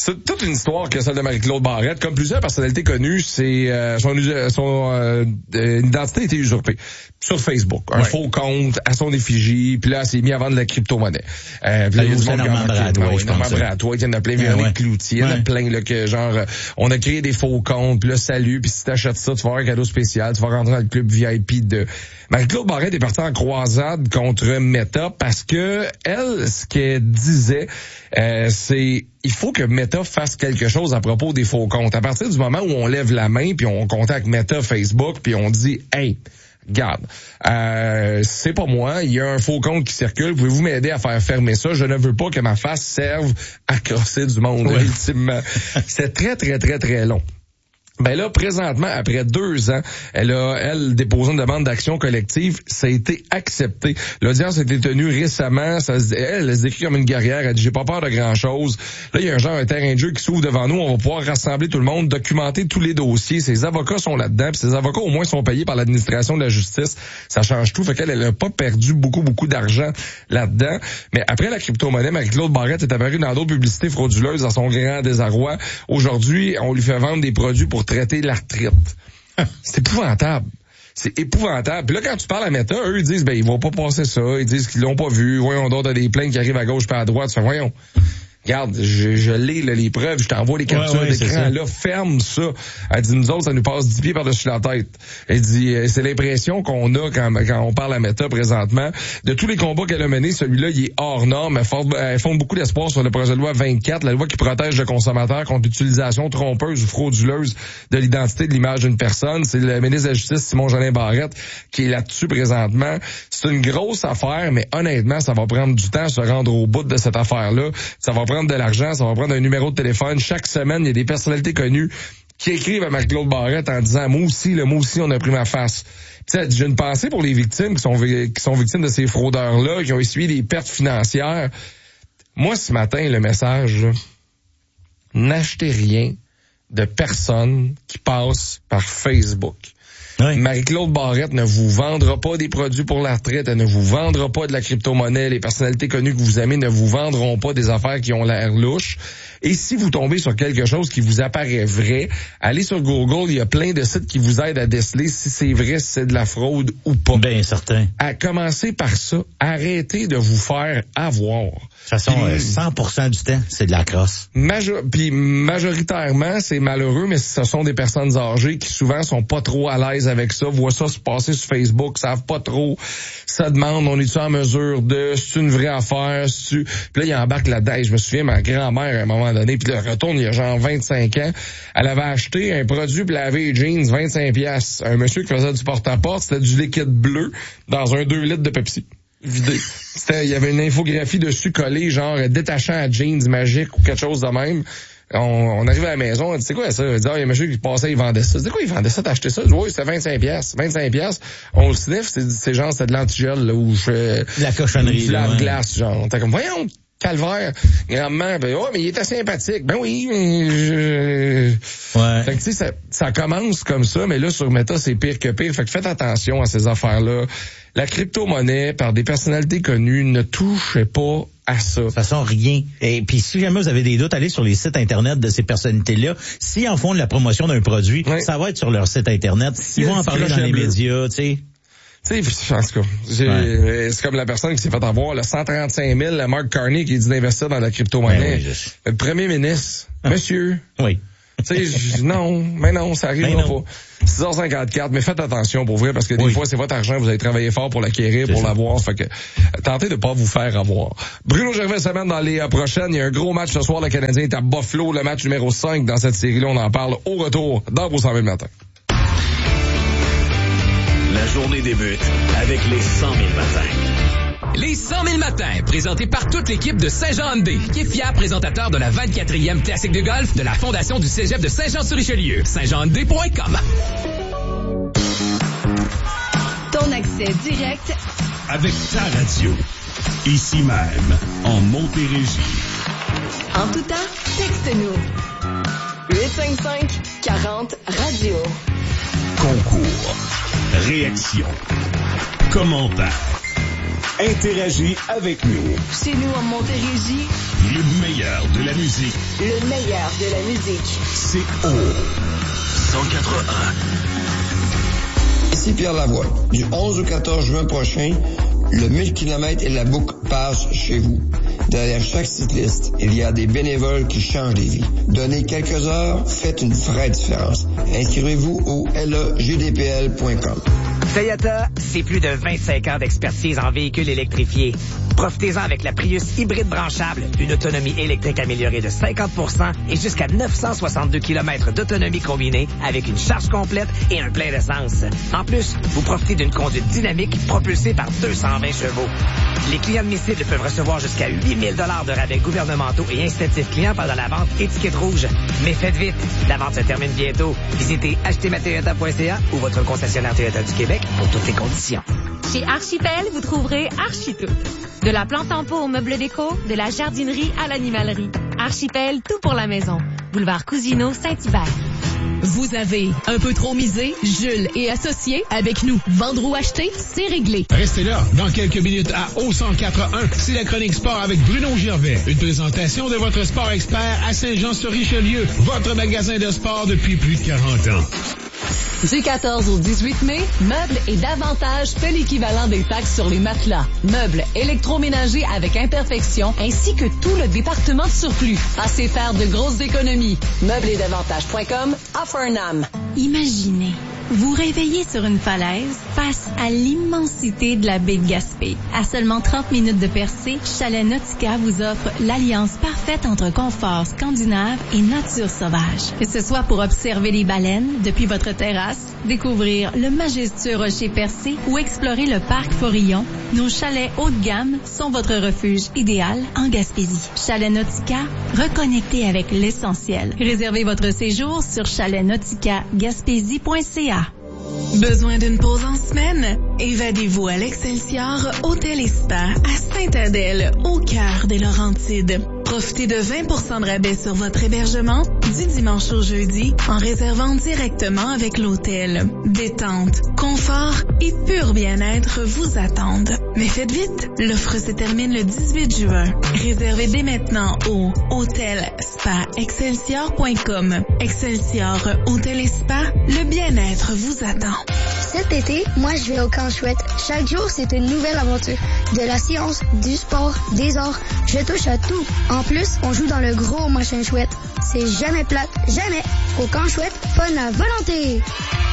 C'est toute une histoire que celle de Marie-Claude Barrette. Comme plusieurs personnalités connues, c'est son identité a été usurpée sur Facebook. Un faux compte à son effigie, puis là, elle s'est mis à vendre de la crypto-monnaie. Puis là, il y a du monde Normand Bratois, il y en a plein, Véronique Cloutier, il y en a plein, là, que genre, on a créé des faux comptes, puis là, salut, puis si t'achètes ça, tu vas avoir un cadeau spécial, tu vas rentrer dans le club VIP de... Marie-Claude Barrette est partie en croisade contre Meta parce que elle, ce qu'elle disait, c'est il faut que Meta fasse quelque chose à propos des faux comptes. À partir du moment où on lève la main puis on contacte Meta, Facebook, puis on dit hey, regarde, c'est pas moi, il y a un faux compte qui circule, pouvez-vous m'aider à faire fermer ça? Je ne veux pas que ma face serve à crosser du monde, ultimement. C'est très, très, très, très long. Ben là, présentement, après 2 ans, elle déposé une demande d'action collective. Ça a été accepté. L'audience a été tenue récemment. Elle se décrit comme une guerrière. Elle dit, j'ai pas peur de grand-chose. Là, il y a un terrain de jeu qui s'ouvre devant nous. On va pouvoir rassembler tout le monde, documenter tous les dossiers. Ses avocats sont là-dedans. Puis ses avocats, au moins, sont payés par l'administration de la justice. Ça change tout. Fait qu'elle a pas perdu beaucoup d'argent là-dedans. Mais après la crypto-monnaie, Marie-Claude Barrette est apparue dans d'autres publicités frauduleuses à son grand désarroi. Aujourd'hui, on lui fait vendre des produits pour traiter l'arthrite. C'est épouvantable. C'est épouvantable. Puis là, quand tu parles à Meta, eux, ils disent, ben, ils vont pas passer ça. Ils disent qu'ils l'ont pas vu. Voyons donc, t'as des plaintes qui arrivent à gauche puis à droite. Tu fais, voyons. Regarde, je lis là, les preuves, je t'envoie les captures d'écran, là, ferme ça. Elle dit, nous autres, ça nous passe 10 pieds par-dessus la tête. Elle dit, c'est l'impression qu'on a quand on parle à Meta présentement. De tous les combats qu'elle a menés, celui-là, il est hors norme. Elle fonde beaucoup d'espoir sur le projet de loi 24, la loi qui protège le consommateur contre l'utilisation trompeuse ou frauduleuse de l'identité et de l'image d'une personne. C'est le ministre de la Justice, Simon-Jolin Barrette, qui est là-dessus présentement. C'est une grosse affaire, mais honnêtement, ça va prendre du temps à se rendre au bout de cette affaire-là. Ça va prendre de l'argent, ça va prendre un numéro de téléphone. Chaque semaine, il y a des personnalités connues qui écrivent à Marie-Claude Barrette en disant, moi aussi, on a pris ma face. Tu sais, j'ai une pensée pour les victimes qui sont victimes de ces fraudeurs-là, qui ont essuyé des pertes financières. Moi, ce matin, le message, là, n'achetez rien de personne qui passe par Facebook. Oui. Marie-Claude Barrette ne vous vendra pas des produits pour la retraite, elle ne vous vendra pas de la crypto-monnaie, les personnalités connues que vous aimez ne vous vendront pas des affaires qui ont l'air louches. Et si vous tombez sur quelque chose qui vous apparaît vrai, allez sur Google, il y a plein de sites qui vous aident à déceler si c'est vrai, si c'est de la fraude ou pas. Bien certain. À commencer par ça, arrêtez de vous faire avoir. De toute façon, 100% du temps, c'est de la crosse. Puis majoritairement, c'est malheureux, mais ce sont des personnes âgées qui souvent sont pas trop à l'aise avec ça, voient ça se passer sur Facebook, savent pas trop, ça demande, on est-tu en mesure de, c'est une vraie affaire, puis là, il embarque là-dedans. Je me souviens, ma grand-mère, à un moment donné, puis là, retourne, il y a genre 25 ans, elle avait acheté un produit pour laver les jeans, 25$. Un monsieur qui faisait du porte-à-porte, c'était du liquide bleu dans un 2 litres de Pepsi. Vidé. Il y avait une infographie dessus collée, genre détachant à jeans magique ou quelque chose de même. On arrive à la maison, on dit, c'est quoi ça? Il dit, il y a un monsieur qui passait, il vendait ça. C'est quoi, il vendait ça, t'as acheté ça? Oui, c'était 25$. 25$. On le sniffe, c'est genre, c'était de l'antigel, là, où je fais... La cochonnerie, là. De glace, genre. T'es comme, voyons, calvaire. Grandement, ben, oh, mais il était sympathique. Ben oui, mais ouais. Fait que, tu sais, ça commence comme ça, mais là, sur Meta, c'est pire que pire. Fait que faites attention à ces affaires-là. La crypto-monnaie, par des personnalités connues, ne touchez pas à ça. De toute façon, rien. Et puis, si jamais vous avez des doutes, allez sur les sites Internet de ces personnalités-là. S'ils en font de la promotion d'un produit, ça va être sur leur site Internet. Ils vont en parler dans les médias, tu sais. Tu sais, en tout cas, c'est comme la personne qui s'est fait avoir le 135 000, le Mark Carney qui dit d'investir dans la crypto-monnaie. Le premier ministre, monsieur. Oui. Tu sais, non, ça arrivera pas. 6h54, mais faites attention pour vrai, parce que des fois, c'est votre argent, vous avez travaillé fort pour l'acquérir, pour l'avoir, fait que tentez de pas vous faire avoir. Bruno Gervais s'amène dans les prochaines. Il y a un gros match ce soir, le Canadien est à Buffalo, le match numéro 5 dans cette série-là, on en parle au retour dans vos 100 000 matins. La journée débute avec les 100 000 matins. Les 100 000 matins, présentés par toute l'équipe de Saint-Jean-Andé, qui est fier présentateur de la 24e classique de golf de la Fondation du Cégep de Saint-Jean-sur-Richelieu. Saint-Jean-Andé.com. Ton accès direct avec ta radio. Ici même, en Montérégie. En tout temps, texte-nous. 855-40-radio. Concours. Réaction. Commentaire. Interagis avec nous. Chez nous en Montérégie. Le meilleur de la musique. Le meilleur de la musique. C'est O 104.1. Ici Pierre Lavoie. Du 11 au 14 juin prochain, le 1000 km et la boucle passent chez vous. Derrière chaque cycliste, il y a des bénévoles qui changent des vies. Donnez quelques heures, faites une vraie différence. Inscrivez-vous au legdpl.com. Toyota, c'est plus de 25 ans d'expertise en véhicules électrifiés. Profitez-en avec la Prius hybride branchable, une autonomie électrique améliorée de 50% et jusqu'à 962 km d'autonomie combinée avec une charge complète et un plein d'essence. En plus, vous profitez d'une conduite dynamique propulsée par 220 chevaux. Les clients de Missile peuvent recevoir jusqu'à 8 000 $ de rabais gouvernementaux et incitatifs clients pendant la vente étiquette rouge. Mais faites vite, la vente se termine bientôt. Visitez achetezmatoyota.ca ou votre concessionnaire Toyota du Québec pour toutes les conditions. Chez Archipel, vous trouverez Archi-Tout. De la plante en pot au meuble déco, de la jardinerie à l'animalerie. Archipel, tout pour la maison. Boulevard Cousineau, Saint-Hubert. Vous avez un peu trop misé? Jules et associés, avec nous. Vendre ou acheter, c'est réglé. Restez là. Dans quelques minutes à O104.1, c'est la chronique sport avec Bruno Gervais. Une présentation de votre sport expert à Saint-Jean-sur-Richelieu. Votre magasin de sport depuis plus de 40 ans. Du 14 au 18 mai, Meubles et Davantage fait l'équivalent des taxes sur les matelas. Meubles électroménagers avec imperfection, ainsi que tout le département de surplus. Passez faire de grosses économies. Meublesetdavantage.com offre un âme. Imaginez, vous réveillez sur une falaise face à l'immensité de la baie de Gaspé. À seulement 30 minutes de percée, Chalet Nautica vous offre l'alliance parfaite entre confort scandinave et nature sauvage. Que ce soit pour observer les baleines depuis votre terrasse, découvrir le majestueux rocher percé ou explorer le parc Forillon, nos chalets haut de gamme sont votre refuge idéal en Gaspésie. Chalet Nautica, reconnecté avec l'essentiel. Réservez votre séjour sur chaletnautica-gaspésie.ca. Besoin d'une pause en semaine? Évadez-vous à l'Excelsior Hôtel et Spa à Sainte-Adèle, au cœur des Laurentides. Profitez de 20% de rabais sur votre hébergement du dimanche au jeudi en réservant directement avec l'hôtel. Détente, confort et pur bien-être vous attendent. Mais faites vite, l'offre se termine le 18 juin. Réservez dès maintenant au hôtelspa-excelsior.com. Excelsior Hôtel et Spa, le bien-être vous attend. Cet été, moi je vais au Camp Chouette. Chaque jour, c'est une nouvelle aventure. De la science, du sport, des arts, je touche à tout. En plus, on joue dans le gros machin chouette. C'est jamais plate, jamais. Au Camp Chouette, fun à volonté.